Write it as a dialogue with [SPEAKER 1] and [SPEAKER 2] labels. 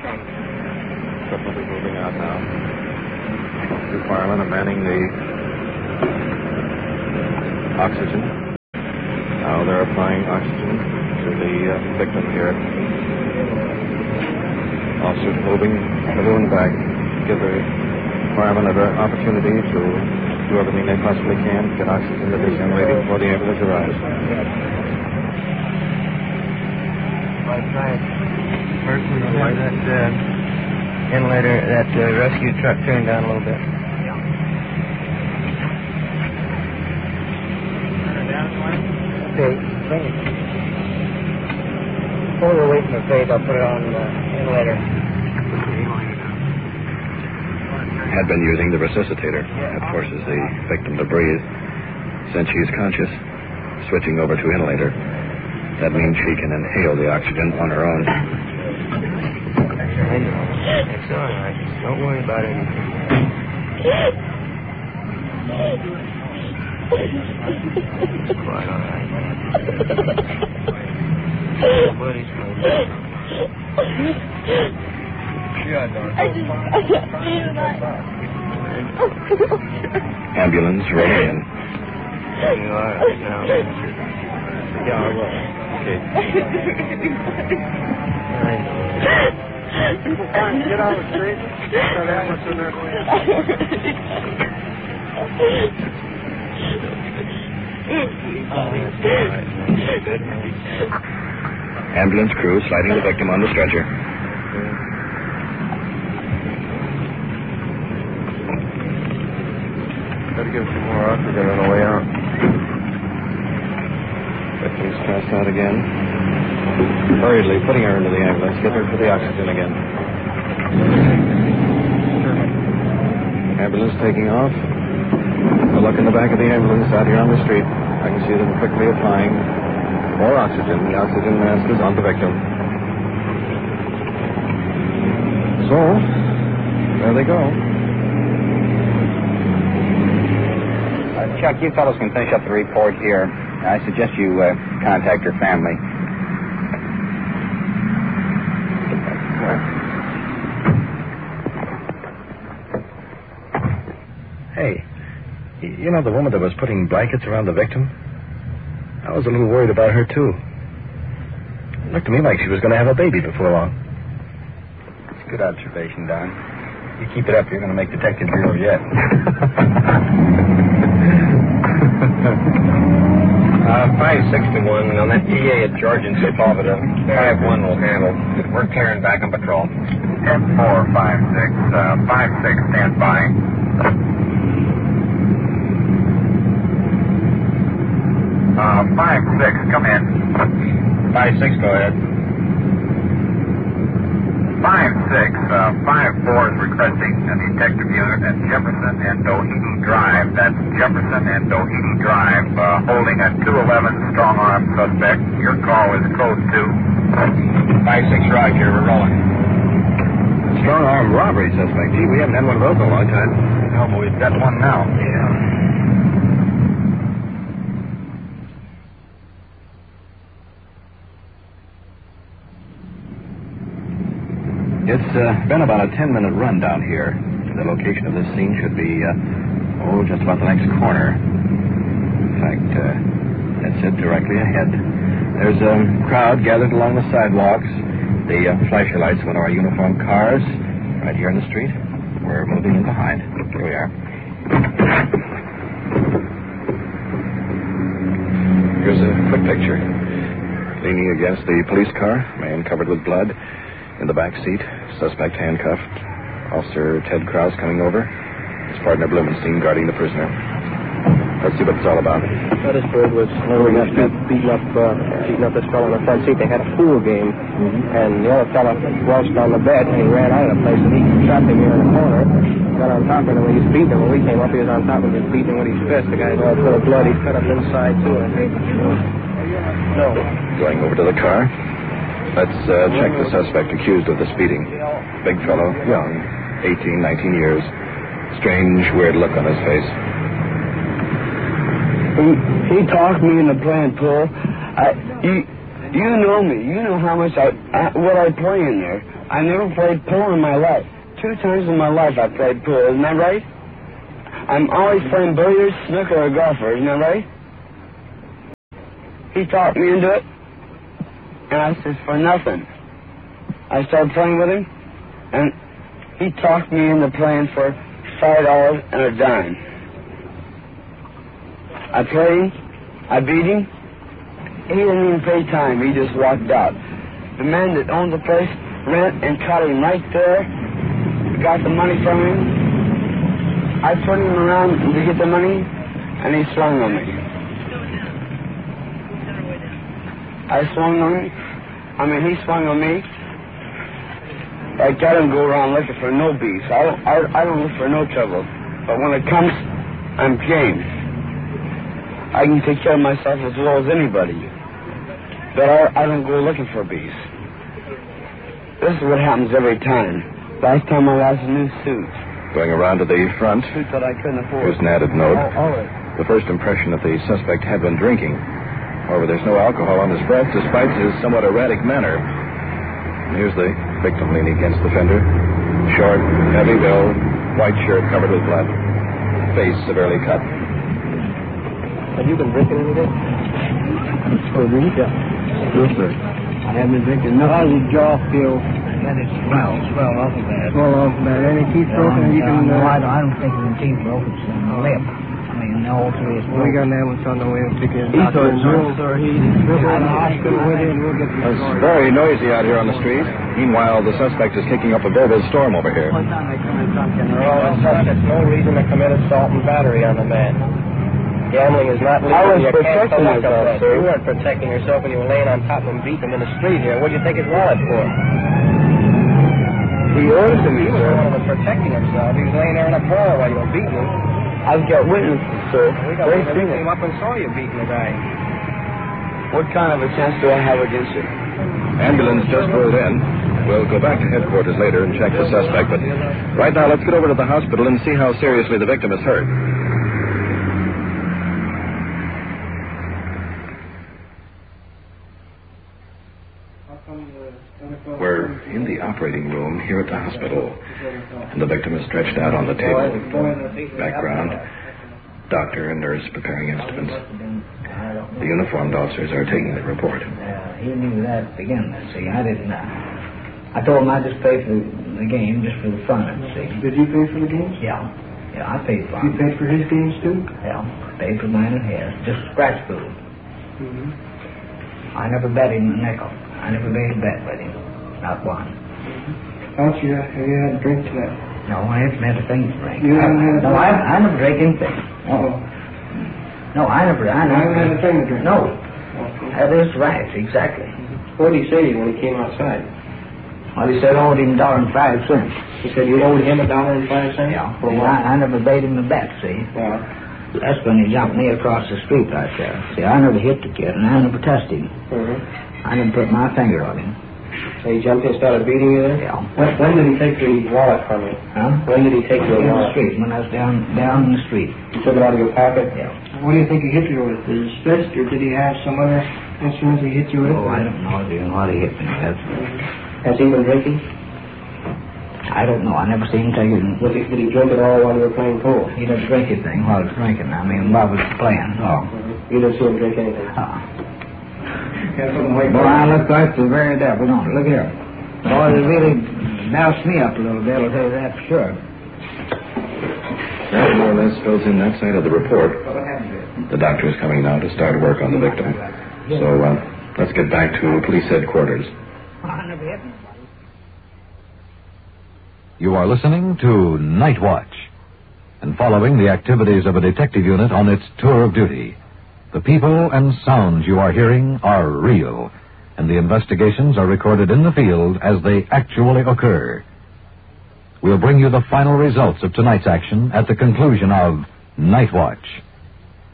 [SPEAKER 1] Equipment is moving out now. Two firemen are manning the oxygen. Now they're applying oxygen to the victim here. Officers moving the balloon back to give the firemen an opportunity to do everything they possibly can to get oxygen to this young lady before the ambulance arrives.
[SPEAKER 2] Person that inlater, that rescue truck turned down a little bit. Okay. While we're waiting for Faith, I'll put it on the inlater.
[SPEAKER 1] Had been using the resuscitator. That forces the victim to breathe. Since she's conscious, switching over to inhalator. That means she can inhale the oxygen on her own.
[SPEAKER 2] I know. It's all right. Don't worry about anything. It's quite all right. Nobody's going
[SPEAKER 1] Ambulance rolling in.
[SPEAKER 2] You are right now. Yeah, I will. Okay. I know.
[SPEAKER 3] People trying to get on the street. That ambulance in there.
[SPEAKER 1] Ambulance crew sliding the victim on the stretcher. Better give some more oxygen on the way out. Victim's passed out again. Hurriedly putting her into the ambulance. Get her for the oxygen again. Ambulance taking off. A look in the back of the ambulance out here on the street. I can see them quickly applying more oxygen. The oxygen mask is on the victim. So, there they go.
[SPEAKER 4] Chuck, you fellows can finish up the report here. I suggest you contact her family.
[SPEAKER 1] Hey, you know the woman that was putting blankets around the victim? I was a little worried about her, too. It looked to me like she was going to have a baby before long.
[SPEAKER 4] It's a good observation, Don. You keep it up, you're going to make Detective Bureau yet.
[SPEAKER 5] 561 on that PA at George and Sepulveda. 5-1 will handle. We're clearing back on patrol.
[SPEAKER 6] 10-4-5-6. 5-6, stand by. 5-6, come in.
[SPEAKER 5] 5-6, go ahead.
[SPEAKER 6] 5-6, 5-4 is requesting a detective unit at Jefferson and Doheny Drive. That's Jefferson and Doheny Drive, holding a 211 strong-arm suspect. Your call is code 2.
[SPEAKER 5] 5-6, Roger, we're rolling.
[SPEAKER 1] Strong-arm robbery suspect. Gee, we haven't had one of those in a long time.
[SPEAKER 6] No, but we've got one now.
[SPEAKER 1] Yeah. It's been about a 10-minute run down here. The location of this scene should be, just about the next corner. In fact, that's it, directly ahead. There's a crowd gathered along the sidewalks. The flasher lights of one of our uniformed cars right here in the street. We're moving in behind. Here we are. Here's a quick picture. Leaning against the police car, man covered with blood. In the back seat, suspect handcuffed. Officer Ted Krause coming over. His partner Blumenstein guarding the prisoner. Let's see what it's all about.
[SPEAKER 2] Petersburg was when we got beating up this fellow in the front seat. They had a pool game, and the other fellow washed on the bed, and he ran out of the place, and he trapped him here in the corner. Got on top of him, and he was beating him. When we came up, he was on top of him, beating him with his fist. The guy's all full of blood. He's cut up inside, too, I think. No.
[SPEAKER 1] Going over to the car. Let's check the suspect accused of the speeding. Big fellow, young, 18, 19 years. Strange, weird look on his face.
[SPEAKER 7] He talked me into playing pool. You know me. You know how much what I play in there. I never played pool in my life. 2 times in my life I played pool. Isn't that right? I'm always playing billiards, snooker, or golfer. Isn't that right? He talked me into it, and I said, for nothing. I started playing with him, and he talked me into playing for $5 and a dime. I played him. I beat him. He didn't even pay time. He just walked out. The man that owned the place ran and caught him right there, got the money from him. I turned him around to get the money, and he swung on me. I swung on him. He swung on me. I don't go around looking for no beef. I don't look for no trouble. But when it comes, I'm game. I can take care of myself as well as anybody. But I don't go looking for beef. This is what happens every time. Last time I lost a new suit.
[SPEAKER 1] Going around to the front,
[SPEAKER 7] Suit that I couldn't afford.
[SPEAKER 1] here's an added note.
[SPEAKER 7] All right.
[SPEAKER 1] The first impression that the suspect had been drinking. However, there's no alcohol on his breath despite his somewhat erratic manner. And here's the victim leaning against the fender. Short, heavy build, white shirt covered with blood. Face severely cut.
[SPEAKER 2] Have you been drinking anything?
[SPEAKER 7] Oh, really?
[SPEAKER 2] Yeah.
[SPEAKER 7] Yes, sir. I haven't been drinking. No, how's your jaw feel?
[SPEAKER 8] And it swell awful bad.
[SPEAKER 7] Swell off bad. Any teeth broken? You can.
[SPEAKER 8] No, I don't think the teeth broken. It's in the lip. All three is
[SPEAKER 7] We got an ambulance on the way. We'll take you to the
[SPEAKER 2] doctor.
[SPEAKER 7] Sir, he's in the hospital with him. We'll get the
[SPEAKER 1] It's very noisy out here on the street. Meanwhile, the suspect is kicking up a verbal storm over here.
[SPEAKER 2] There's no reason to commit assault and battery on the man. Gambling is not legal.
[SPEAKER 7] I was
[SPEAKER 2] You can't
[SPEAKER 7] protecting
[SPEAKER 2] collect
[SPEAKER 7] myself,
[SPEAKER 2] that.
[SPEAKER 7] sir.
[SPEAKER 2] You weren't protecting yourself when you were laying on top of him, beating him in the street here. What do you take his wallet for?
[SPEAKER 7] He ordered me,
[SPEAKER 2] He was
[SPEAKER 7] sir.
[SPEAKER 2] the one that was protecting himself. He was laying there in a car while you were beating him.
[SPEAKER 7] I've got witnesses, sir.
[SPEAKER 2] We got
[SPEAKER 7] They
[SPEAKER 2] witnesses.
[SPEAKER 7] seen
[SPEAKER 2] We
[SPEAKER 7] it.
[SPEAKER 2] came up and saw you beating the guy.
[SPEAKER 7] What kind of a chance do I have against you?
[SPEAKER 1] Ambulance just rolled in. We'll go back to headquarters later and check the suspect, but right now let's get over to the hospital and see how seriously the victim is hurt. We're in the operating room here at the hospital, and the victim is stretched out on the table. Background, doctor and nurse preparing instruments. The uniformed officers are taking the report.
[SPEAKER 8] He knew that to begin with, see. I didn't. I told him I'd just pay for the game just for the fun of it, see.
[SPEAKER 7] Did you pay for the games?
[SPEAKER 8] Yeah, I paid for
[SPEAKER 7] You
[SPEAKER 8] him.
[SPEAKER 7] paid for his games, too?
[SPEAKER 8] Yeah, paid for mine and his. Just scratch food.
[SPEAKER 7] Mm-hmm.
[SPEAKER 8] I never bet him a nickel. I never made a bet with him. Not one.
[SPEAKER 7] How much have you had a drink tonight?
[SPEAKER 8] No, I haven't had a thing to drink.
[SPEAKER 7] You haven't had a
[SPEAKER 8] No,
[SPEAKER 7] drink?
[SPEAKER 8] I never drink anything.
[SPEAKER 7] Oh.
[SPEAKER 8] No, I never
[SPEAKER 7] You haven't had a thing to drink?
[SPEAKER 8] No.
[SPEAKER 7] Okay.
[SPEAKER 8] That is right, exactly.
[SPEAKER 2] What did he say to you when he came outside?
[SPEAKER 8] Well, he said I owed him $1.05.
[SPEAKER 2] He said you owed him $1.05?
[SPEAKER 8] Yeah.
[SPEAKER 2] For
[SPEAKER 8] See,
[SPEAKER 2] what?
[SPEAKER 8] I never made him a bet, see.
[SPEAKER 2] Well,
[SPEAKER 8] That's when he jumped me across the street right there. See, I never hit the kid, and I never tested him. I never put my finger on him.
[SPEAKER 2] so he jumped in and started beating you there?
[SPEAKER 8] Yeah.
[SPEAKER 2] When did he take the wallet from you?
[SPEAKER 8] Huh?
[SPEAKER 2] When did he take your
[SPEAKER 8] In the
[SPEAKER 2] wallet?
[SPEAKER 8] street, when I was down in the street.
[SPEAKER 2] He took it out of your pocket?
[SPEAKER 8] Yeah.
[SPEAKER 7] What do you think he hit you with? His fist, or did he have some other instruments he hit you with?
[SPEAKER 8] Oh, I don't know even what he hit me with.
[SPEAKER 2] Has he been drinking?
[SPEAKER 8] I don't know. I never seen him take it.
[SPEAKER 2] Did he drink at all while you were playing pool?
[SPEAKER 8] He didn't drink anything while I was drinking. I mean, while I was playing. Oh.
[SPEAKER 2] You didn't see him drink anything?
[SPEAKER 8] Well, I look like the very devil, don't it? Look here. Boy, it really doused me up a little bit, I'll tell you that for sure.
[SPEAKER 1] That more or less fills in that side of the report. The doctor is coming now to start work on the victim. So let's get back to police headquarters.
[SPEAKER 8] I never hit him.
[SPEAKER 9] You are listening to Night Watch and following the activities of a detective unit on its tour of duty. The people and sounds you are hearing are real, and the investigations are recorded in the field as they actually occur. We'll bring you the final results of tonight's action at the conclusion of Night Watch.